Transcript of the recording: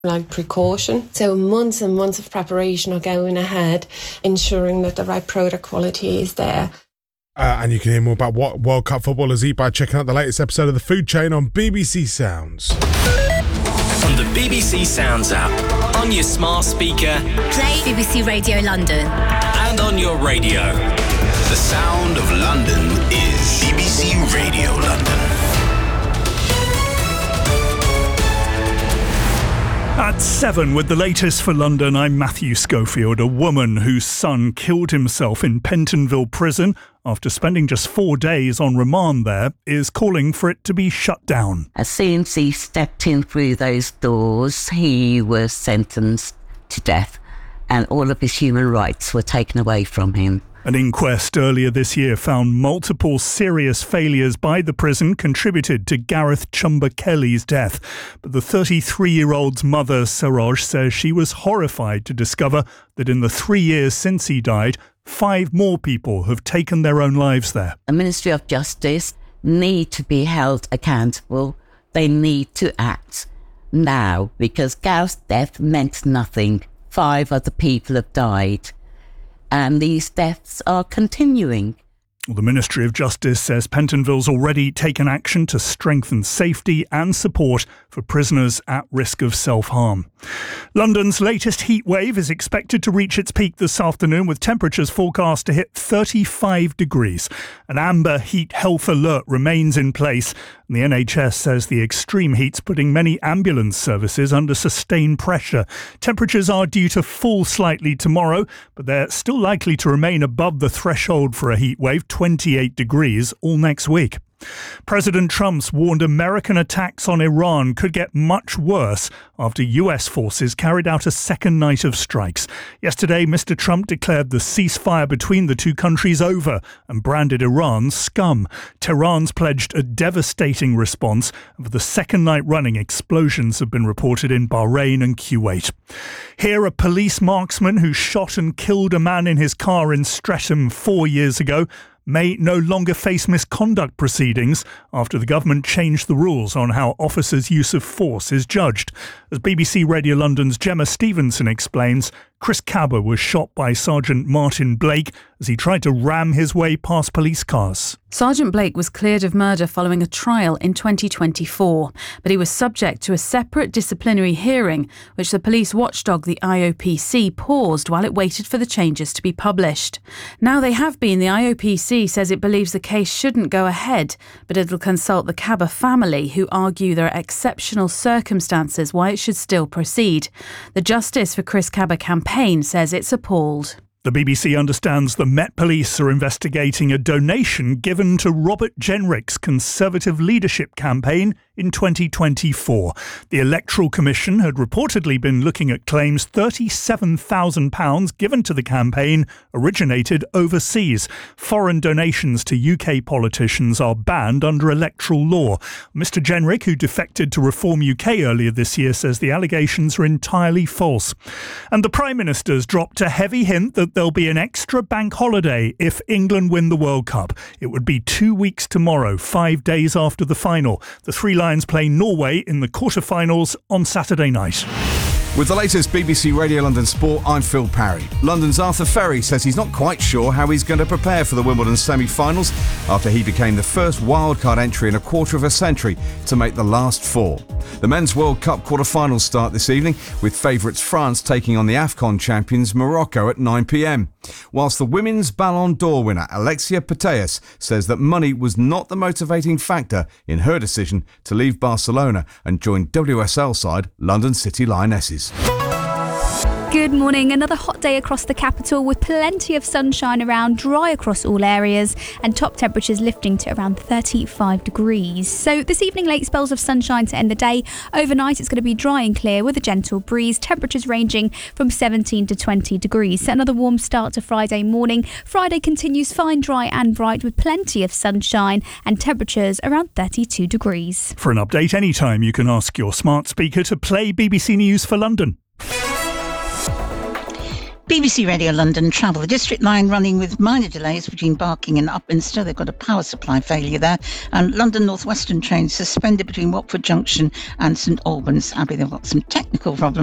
like precaution. So months and months of preparation are going ahead, ensuring that the right product quality is there. And you can hear more about what World Cup footballers eat by checking out the latest episode of The Food Chain on BBC Sounds. On the BBC Sounds app, on your smart speaker, play BBC Radio London, and on your radio. The sound of London is BBC Radio London. At 7 with the latest for London, I'm Matthew Schofield. A woman whose son killed himself in Pentonville prison after spending just 4 days on remand there is calling for it to be shut down. As soon as he stepped in through those doors, he was sentenced to death and all of his human rights were taken away from him. An inquest earlier this year found multiple serious failures by the prison contributed to Gareth Chumba Kelly's death. But the 33-year-old's mother, Saroj, says she was horrified to discover that in the 3 years since he died, 5 more people have taken their own lives there. The Ministry of Justice need to be held accountable. They need to act now because Gareth's death meant nothing. 5 other people have died. And these deaths are continuing. Well, the Ministry of Justice says Pentonville's already taken action to strengthen safety and support for prisoners at risk of self-harm. London's latest heat wave is expected to reach its peak this afternoon with temperatures forecast to hit 35 degrees. An amber heat health alert remains in place. And the NHS says the extreme heat's putting many ambulance services under sustained pressure. Temperatures are due to fall slightly tomorrow, but they're still likely to remain above the threshold for a heat wave, 28 degrees, all next week. President Trump's warned American attacks on Iran could get much worse after US forces carried out a second night of strikes. Yesterday, Mr. Trump declared the ceasefire between the two countries over and branded Iran scum. Tehran's pledged a devastating response, and for the second night running, explosions have been reported in Bahrain and Kuwait. Here, a police marksman who shot and killed a man in his car in Streatham 4 years ago may no longer face misconduct proceedings after the government changed the rules on how officers' use of force is judged. As BBC Radio London's Gemma Stevenson explains, Chris Cabba was shot by Sergeant Martin Blake as he tried to ram his way past police cars. Sergeant Blake was cleared of murder following a trial in 2024, but he was subject to a separate disciplinary hearing, which the police watchdog, the IOPC, paused while it waited for the changes to be published. Now they have been. The IOPC says it believes the case shouldn't go ahead, but it'll consult the Cabba family, who argue there are exceptional circumstances why it should still proceed. The Justice for Chris Cabba campaign says it's appalled. The BBC understands the Met Police are investigating a donation given to Robert Jenrick's Conservative leadership campaign in 2024. The Electoral Commission had reportedly been looking at claims £37,000 given to the campaign originated overseas. Foreign donations to UK politicians are banned under electoral law. Mr. Jenrick, who defected to Reform UK earlier this year, says the allegations are entirely false. And the Prime Minister's dropped a heavy hint that there'll be an extra bank holiday if England win the World Cup. It would be 2 weeks tomorrow, 5 days after the final. The Three Lions play Norway in the quarterfinals on Saturday night. With the latest BBC Radio London Sport, I'm Phil Parry. London's Arthur Ferry says he's not quite sure how he's going to prepare for the Wimbledon semi-finals after he became the first wildcard entry in a quarter of a century to make the last 4. The Men's World Cup quarter-finals start this evening, with favourites France taking on the AFCON champions Morocco at 9 p.m. Whilst the Women's Ballon d'Or winner Alexia Putellas says that money was not the motivating factor in her decision to leave Barcelona and join WSL side London City Lionesses. Good morning. Another hot day across the capital with plenty of sunshine around, dry across all areas and top temperatures lifting to around 35 degrees. So this evening, late spells of sunshine to end the day. Overnight, it's going to be dry and clear with a gentle breeze. Temperatures ranging from 17 to 20 degrees. So another warm start to Friday morning. Friday continues fine, dry and bright with plenty of sunshine and temperatures around 32 degrees. For an update anytime, you can ask your smart speaker to play BBC News for London. BBC Radio London travel. The District Line running with minor delays between Barking and Upminster. They've got a power supply failure there. And London North Western trains suspended between Watford Junction and St Albans Abbey. They've got some technical problems.